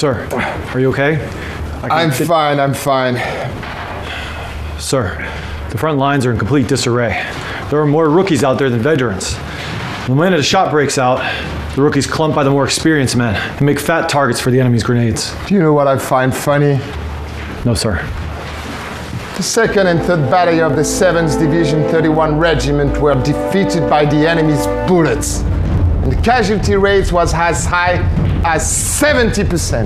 Sir, are you okay? I'm fine, I'm fine. Sir, the front lines are in complete disarray. There are more rookies out there than veterans. The minute a shot breaks out, the rookies clump by the more experienced men and make fat targets for the enemy's grenades. Do you know what I find funny? No, sir. The 2nd and 3rd Battalion of the 7th Division 31 Regiment were defeated by the enemy's bullets. And the casualty rate was as high as 70%.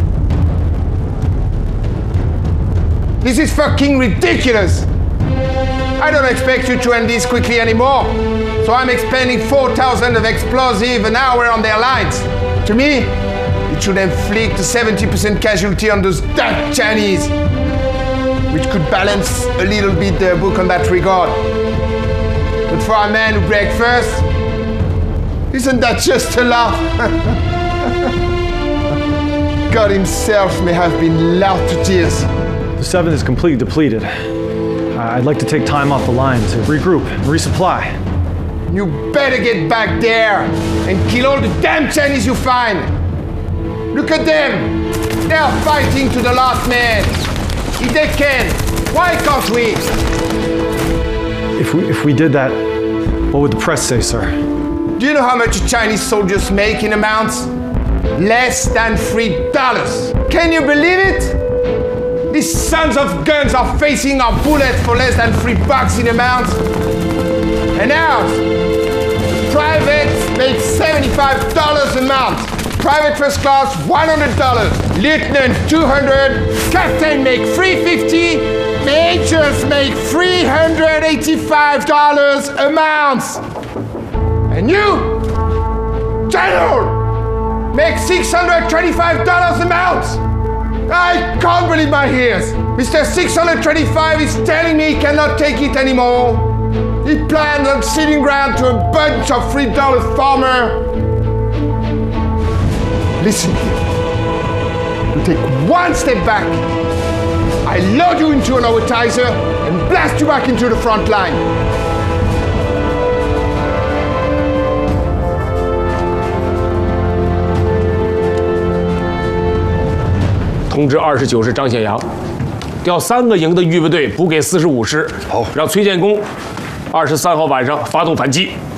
This is fucking ridiculous! I don't expect you to end this quickly anymore. So I'm expending 4,000 of explosive an hour on their lines. To me, it should inflict a 70% casualty on those damn Chinese, which could balance a little bit their book on that regard. But for a man who breaks first, isn't that just a laugh? God himself may have been laughed to tears. The 7th is completely depleted. I'd like to take time off the line to regroup and resupply. You better get back there and kill all the damn Chinese you find. Look at them. They are fighting to the last man. If they can, why can't we? If we did that, what would the press say, sir? Do you know how much Chinese soldiers make in a month? Less than $3. Can you believe it? These sons of guns are facing our bullets for less than $3 in a month. And ours, privates make $75 a month. Private first class, $100. Lieutenant, $200. Captain make $350. Majors make $385 a month. And you, General, make $625 a month. I can't believe my ears. Mr. 625 is telling me he cannot take it anymore. He plans on sitting around to a bunch of $3 farmers. Listen here. You take one step back. I load you into an orbitizer and blast you back into the front line. 通知29师张显阳，调3个营的预备队补给45师，好，让崔建功23号晚上发动反击。